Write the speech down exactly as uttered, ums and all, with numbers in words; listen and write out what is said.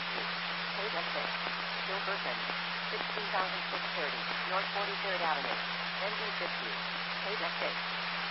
fifty. Page exit. Gilberton. sixteen thousand six hundred thirty. North forty-third Avenue. Engine fifty. Page exit.